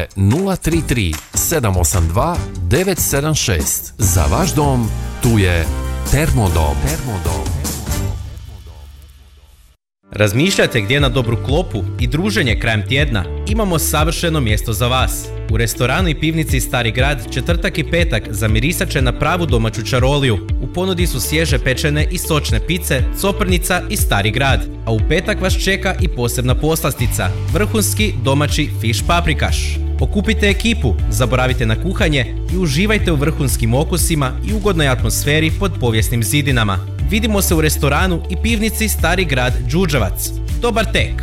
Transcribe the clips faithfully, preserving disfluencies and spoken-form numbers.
nula tri tri sedam osam dva devet sedam šest. Za vaš dom tu je Termodom. Termodom. Razmišljate gdje na dobru klopu i druženje krajem tjedna? Imamo savršeno mjesto za vas. U restoranu i pivnici Stari grad četvrtak i petak zamirisat će na pravu domaću čaroliju. U ponudi su svježe pečene i sočne pice, coprnica i Stari grad. A u petak vas čeka i posebna poslastica, vrhunski domaći fiš paprikaš. Okupite ekipu, zaboravite na kuhanje i uživajte u vrhunskim okusima i ugodnoj atmosferi pod povijesnim zidinama. Vidimo se u restoranu i pivnici Stari grad Đurđevac. Dobar tek!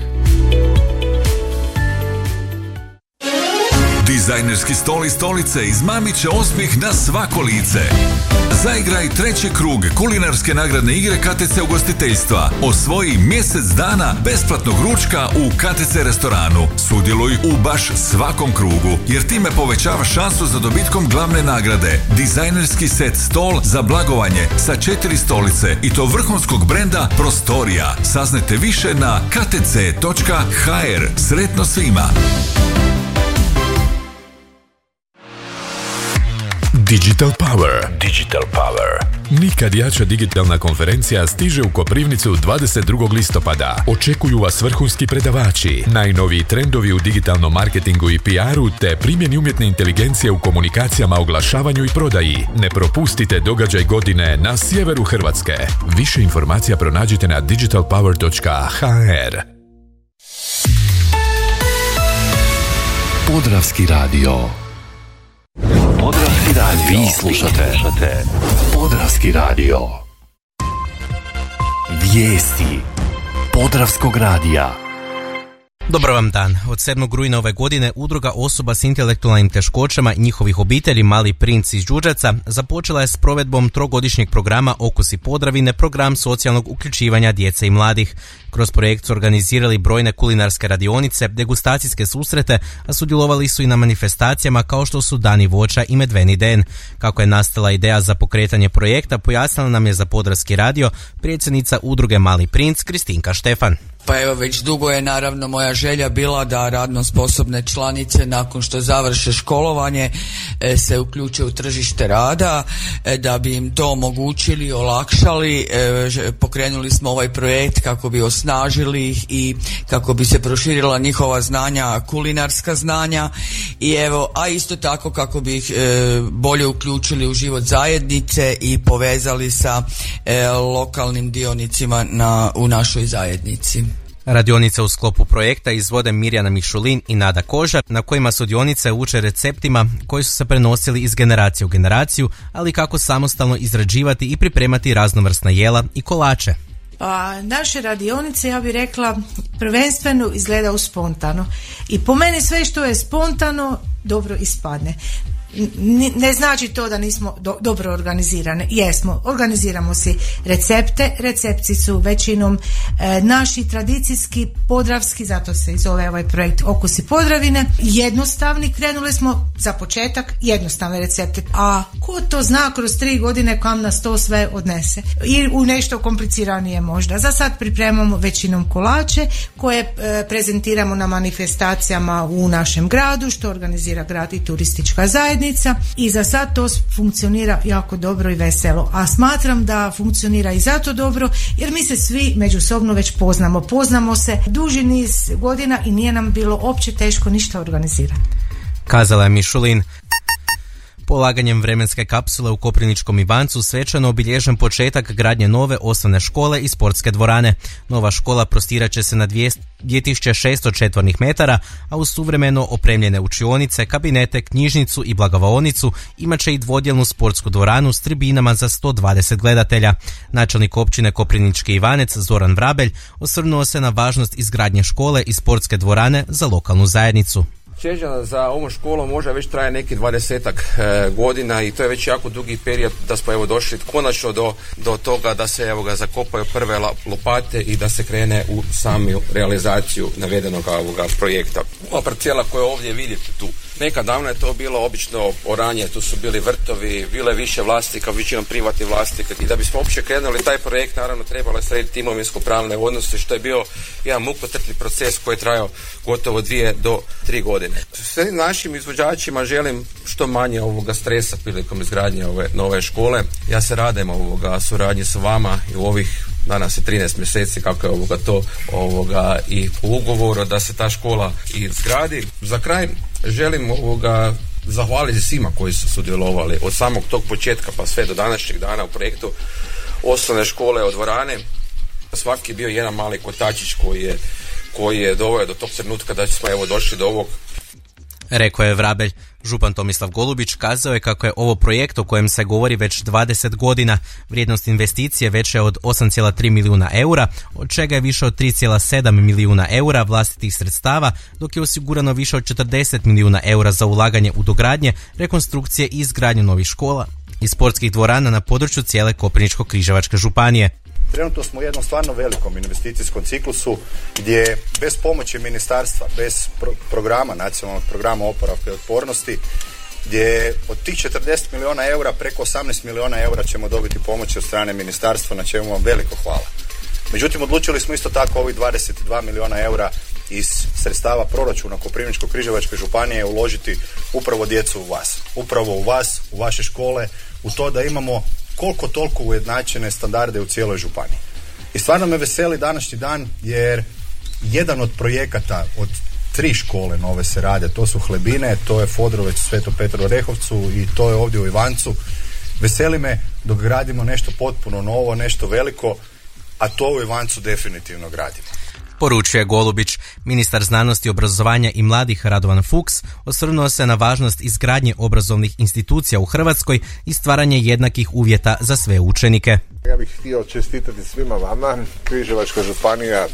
Dizajnerski stol i stolice izmamit će osmijeh na svako lice. Zaigraj treći krug kulinarske nagradne igre K T C ugostiteljstva. Osvoji mjesec dana besplatnog ručka u K T C restoranu. Sudjeluj u baš svakom krugu, jer time povećava šansu za dobitkom glavne nagrade. Dizajnerski set stol za blagovanje sa četiri stolice i to vrhunskog brenda Prostorija. Saznajte više na k t c točka h r. Sretno svima! Digital Power. Digital Power. Nikad jača digitalna konferencija stiže u Koprivnicu dvadeset drugog listopada. Očekuju vas vrhunski predavači, najnoviji trendovi u digitalnom marketingu i P R-u te primjeni umjetne inteligencije u komunikacijama, oglašavanju i prodaji. Ne propustite događaj godine na sjeveru Hrvatske. Više informacija pronađite na digital power točka h r. Podravski radio. Podravski radio. Vi slušate Podravski radio. Vijesti Podravskog radija. Dobar vam dan. Od sedmog rujna ove godine Udruga osoba s intelektualnim teškoćama i njihovih obitelji Mali princ iz Đurđevca započela je s provedbom trogodišnjeg programa Okusi Podravine, program socijalnog uključivanja djece i mladih. Kroz projekt su organizirali brojne kulinarske radionice, degustacijske susrete, a sudjelovali su i na manifestacijama kao što su Dani voća i Medveni den. Kako je nastala ideja za pokretanje projekta, pojasnila nam je za Podravski radio predsjednica Udruge Mali princ Kristinka Štefan. Pa evo, već dugo je naravno moja želja bila da radno sposobne članice nakon što završe školovanje e, se uključe u tržište rada, e, da bi im to omogućili, olakšali. E, pokrenuli smo ovaj projekt kako bi osnažili ih i kako bi se proširila njihova znanja, kulinarska znanja, i evo, a isto tako kako bi ih e, bolje uključili u život zajednice i povezali sa e, lokalnim dionicima na, u našoj zajednici. Radionice u sklopu projekta izvode Mirjana Mišulin i Nada Kožar, na kojima sudionice uče receptima koji su se prenosili iz generacije u generaciju, ali kako samostalno izrađivati i pripremati raznovrsna jela i kolače. A naše radionice, ja bih rekla, prvenstveno izgledaju spontano. I po meni sve što je spontano dobro ispadne. Ne znači to da nismo do, dobro organizirane. Jesmo, organiziramo si recepte, recepci su većinom e, naši tradicijski, podravski, zato se i zove ovaj projekt Okusi Podravine. Jednostavni, krenuli smo za početak jednostavne recepte, a ko to zna kroz tri godine kam nas to sve odnese i u nešto kompliciranije možda. Za sad pripremamo većinom kolače koje e, prezentiramo na manifestacijama u našem gradu, što organizira grad i turistička zajednica. I za sad to funkcionira jako dobro i veselo, a smatram da funkcionira i zato dobro jer mi se svi međusobno već poznamo, poznamo se duži niz godina i nije nam bilo opće teško ništa organizirati. Kazala je Mišulin. Polaganjem vremenske kapsule u Koprivničkom Ivancu svečano obilježen početak gradnje nove osnovne škole i sportske dvorane. Nova škola prostirat će se na dvije tisuće šesto četvornih metara, a uz suvremeno opremljene učionice, kabinete, knjižnicu i blagovaonicu imat će i dvodjelnu sportsku dvoranu s tribinama za sto dvadeset gledatelja. Načelnik općine Koprivnički Ivanec Zoran Vrabelj osvrnuo se na važnost izgradnje škole i sportske dvorane za lokalnu zajednicu. Težnja za ovom školom možda već traje neki dvadesetak e, godina i to je već jako dugi period da smo evo došli konačno do, do toga da se evo ga zakopaju prve lopate i da se krene u samu realizaciju navedenog ovoga projekta. Ova parcela koju ovdje vidite tu, nekad davno je to bilo obično oranje, tu su bili vrtovi, bile više vlasnika, većinom privatni vlasnika, i da bismo uopće krenuli taj projekt naravno trebalo je srediti imovinsko-pravne odnose, što je bio jedan mukotrpni proces koji je trajao gotovo dvije do tri godine. godine. Svim našim izvođačima želim što manje ovoga stresa prilikom izgradnje ove nove škole. Ja se radim ovoga suradnji s vama i u ovih danas je trinaest mjeseci kako je ovoga to ovoga i po ugovoru da se ta škola izgradi. Za kraj želim ovoga zahvaliti svima koji su sudjelovali od samog tog početka pa sve do današnjeg dana u projektu osnovne škole od dvorane. Svaki je bio jedan mali kotačić koji je, koji je doveo do tog trenutka da smo evo došli do ovog. Rekao je Vrabelj. Župan Tomislav Golubić kazao je kako je ovo projekt o kojem se govori već dvadeset godina. Vrijednost investicije veća je od osam zarez tri milijuna eura, od čega je više od tri zarez sedam milijuna eura vlastitih sredstava, dok je osigurano više od četrdeset milijuna eura za ulaganje u dogradnje, rekonstrukcije i izgradnju novih škola i sportskih dvorana na području cijele Koprivničko-križevačke županije. Trenutno smo u jednom stvarno velikom investicijskom ciklusu gdje bez pomoći ministarstva, bez pro- programa, nacionalnog programa oporavka i otpornosti, gdje od tih četrdeset milijuna eura preko osamnaest milijuna eura ćemo dobiti pomoći od strane ministarstva, na čemu vam veliko hvala. Međutim, odlučili smo isto tako ovih dvadeset dva milijuna eura iz sredstava proračuna Koprivničko-križevačke županije uložiti upravo djecu u vas. Upravo u vas, u vaše škole, u to da imamo koliko toliko ujednačene standarde u cijeloj županiji. I stvarno me veseli današnji dan jer jedan od projekata od tri škole nove se rade, to su Hlebine, to je Fodrovec u Svetom Petru Orehovcu i to je ovdje u Ivancu. Veseli me dok gradimo nešto potpuno novo, nešto veliko, a to u Ivancu definitivno gradimo. Poručuje Golubić. Ministar znanosti, obrazovanja i mladih Radovan Fuchs osvrnuo se na važnost izgradnje obrazovnih institucija u Hrvatskoj i stvaranje jednakih uvjeta za sve učenike. Ja bih htio čestitati svima vama. Križevačka županija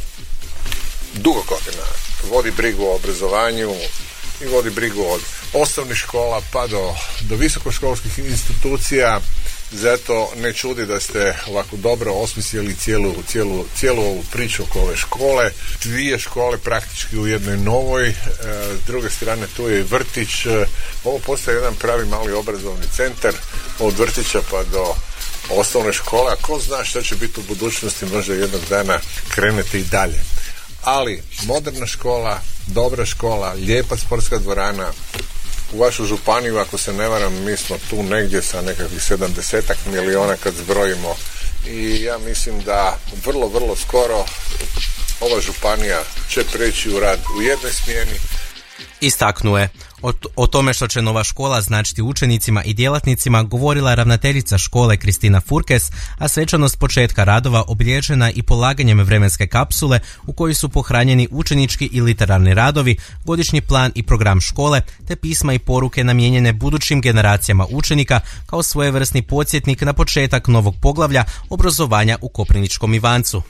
dugo godina vodi brigu o obrazovanju i vodi brigu od osnovnih škola pa do, do visokoškolskih institucija. Zato ne čudi da ste ovako dobro osmislili cijelu, cijelu, cijelu ovu priču oko ove škole. Dvije škole praktički u jednoj novoj, s druge strane tu je i vrtić. Ovo postaje jedan pravi mali obrazovni centar od vrtića pa do osnovne škole. A ko zna što će biti u budućnosti, možda jednog dana krenete i dalje. Ali moderna škola, dobra škola, lijepa sportska dvorana. U vašu županiju, ako se ne varam, mi smo tu negdje sa nekakvih sedamdesetak milijuna kad zbrojimo i ja mislim da vrlo, vrlo skoro ova županija će preći u rad u jednoj smjeni. Istaknuo je. O, o tome što će nova škola značiti učenicima i djelatnicima govorila ravnateljica škole Kristina Furkes, a svečanost početka radova obilježena i polaganjem vremenske kapsule u kojoj su pohranjeni učenički i literarni radovi, godišnji plan i program škole, te pisma i poruke namijenjene budućim generacijama učenika kao svojevrsni podsjetnik na početak novog poglavlja obrazovanja u Koprivničkom Ivancu.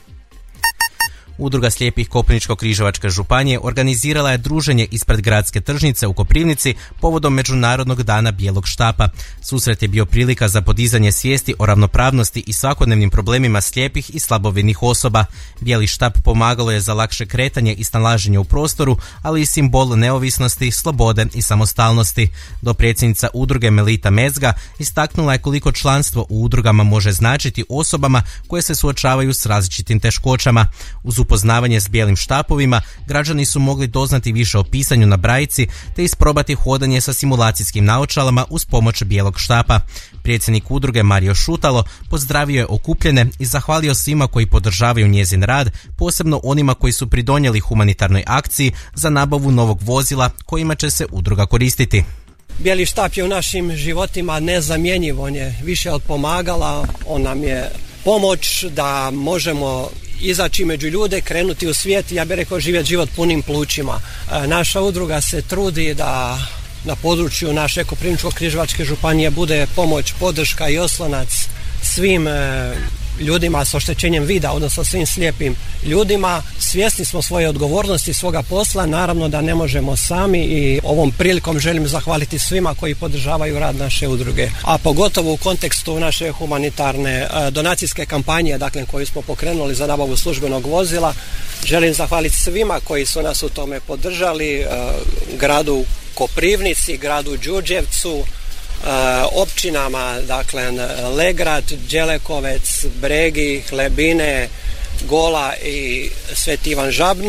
Udruga slijepih Koprivničko-križevačke županije organizirala je druženje ispred gradske tržnice u Koprivnici povodom Međunarodnog dana bijelog štapa. Susret je bio prilika za podizanje svijesti o ravnopravnosti i svakodnevnim problemima slijepih i slabovidnih osoba. Bijeli štap pomagalo je za lakše kretanje i snalaženje u prostoru, ali i simbol neovisnosti, slobode i samostalnosti. Dopredsjednica udruge Melita Mezga istaknula je koliko članstvo u udrugama može značiti osobama koje se suočavaju s različitim teškoćama. Uz upoznavanje s bijelim štapovima, građani su mogli doznati više o pisanju na brajici te isprobati hodanje sa simulacijskim naočalama uz pomoć bijelog štapa. Predsjednik udruge Mario Šutalo pozdravio je okupljene i zahvalio svima koji podržavaju njezin rad, posebno onima koji su pridonijeli humanitarnoj akciji za nabavu novog vozila kojima će se udruga koristiti. Bijeli štap je u našim životima nezamjenjiv, on je više od pomagala, on nam je pomoć da možemo izaći među ljude, krenuti u svijet, ja bih rekao živjeti život punim plućima. E, naša udruga se trudi da na području naše Koprivničko-križevačke županije bude pomoć, podrška i oslonac svim e, ljudima s oštećenjem vida, odnosno svim slijepim ljudima. Svjesni smo svoje odgovornosti, svoga posla, naravno da ne možemo sami i ovom prilikom želim zahvaliti svima koji podržavaju rad naše udruge, a pogotovo u kontekstu naše humanitarne donacijske kampanje, dakle koju smo pokrenuli za nabavu službenog vozila. Želim zahvaliti svima koji su nas u tome podržali, gradu Koprivnici, gradu Đurđevcu, općinama, dakle Legrad, Đelekovec, Bregi, Hlebine, Gola i Sveti Ivan Žabno,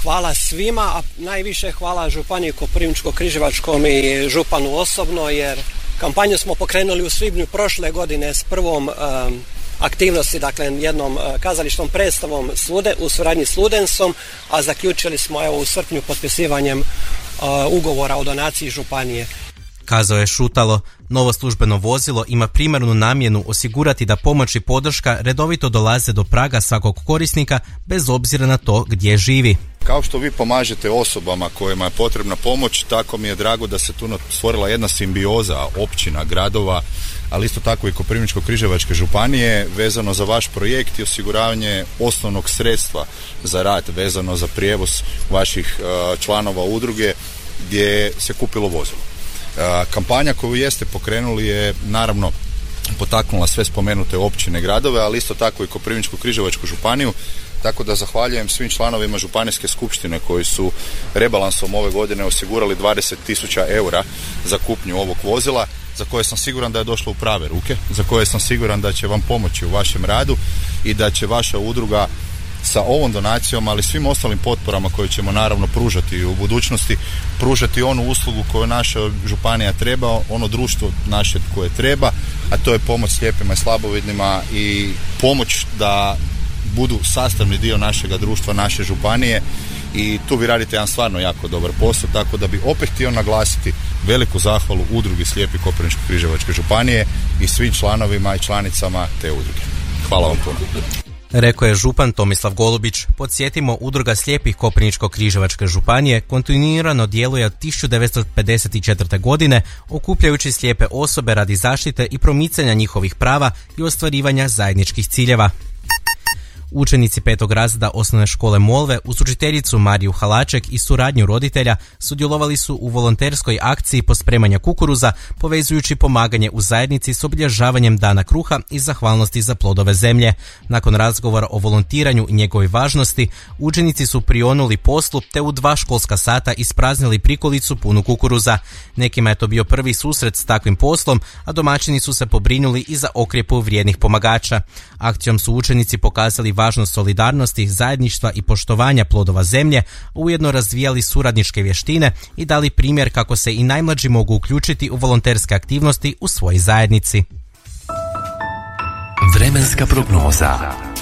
hvala svima, a najviše hvala županiji Koprivničko-križevačkom i županu osobno, jer kampanju smo pokrenuli u svibnju prošle godine s prvom um, aktivnosti, dakle jednom uh, kazališnom predstavom Slude, u suradnji s Ludensom, a zaključili smo evo u srpnju potpisivanjem uh, ugovora o donaciji županije. Kazao je Šutalo, novo službeno vozilo ima primarnu namjenu osigurati da pomoć i podrška redovito dolaze do praga svakog korisnika bez obzira na to gdje živi. Kao što vi pomažete osobama kojima je potrebna pomoć, tako mi je drago da se tu stvorila jedna simbioza općina, gradova, ali isto tako i Koprivničko-križevačke županije vezano za vaš projekt i osiguravanje osnovnog sredstva za rad vezano za prijevoz vaših uh, članova udruge gdje se kupilo vozilo. Kampanja koju jeste pokrenuli je naravno potaknula sve spomenute općine, gradove, ali isto tako i Koprivničko-križevačku županiju, tako da zahvaljujem svim članovima županijske skupštine koji su rebalansom ove godine osigurali dvadeset tisuća eura za kupnju ovog vozila, za koje sam siguran da je došlo u prave ruke, za koje sam siguran da će vam pomoći u vašem radu i da će vaša udruga sa ovom donacijom, ali svim ostalim potporama koje ćemo naravno pružati u budućnosti, pružati onu uslugu koju naša županija treba, ono društvo naše koje treba, a to je pomoć slijepima i slabovidnima i pomoć da budu sastavni dio našega društva, naše županije, i tu vi radite jedan stvarno jako dobar posao, tako da bi opet htio naglasiti veliku zahvalu udrugi slijepih Koprivničko-križevačke županije i svim članovima i članicama te udruge. Hvala vam puno. Rekao je župan Tomislav Golubić. Podsjetimo, udruga slijepih Koprivničko-križevačke županije kontinuirano djeluje od tisuću devetsto pedeset četvrte. godine, okupljajući slijepe osobe radi zaštite i promicanja njihovih prava i ostvarivanja zajedničkih ciljeva. Učenici petog razreda osnovne škole Molve uz učiteljicu Mariju Halaček i suradnju roditelja sudjelovali su u volonterskoj akciji pospremanja kukuruza, povezujući pomaganje u zajednici s obilježavanjem Dana kruha i zahvalnosti za plodove zemlje. Nakon razgovora o volontiranju i njegovoj važnosti, učenici su prionuli poslu te u dva školska sata ispraznili prikolicu punu kukuruza. Nekima je to bio prvi susret s takvim poslom, a domaćini su se pobrinuli i za okrjepu vrijednih pomagača. Akcijom su učenici pokazali važnost solidarnosti, zajedništva i poštovanja plodova zemlje, ujedno razvijali suradničke vještine i dali primjer kako se i najmlađi mogu uključiti u volonterske aktivnosti u svojoj zajednici. Vremenska prognoza.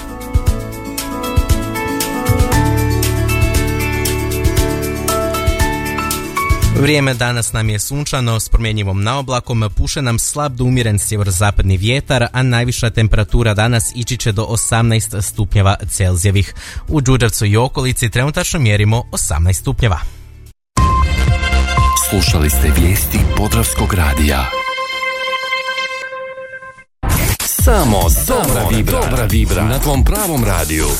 Vrijeme danas nam je sunčano s promjenjivom naoblakom, puše nam slab do umjeren sjeverozapadni vjetar, a najviša temperatura danas ići će do osamnaest stupnjeva Celzijevih. U Đurđevcu i okolici trenutačno mjerimo osamnaest stupnjeva. Slušali ste vijesti Podravskog radija. Samo dobra vibra, dobra vibra na tvom pravom radiju.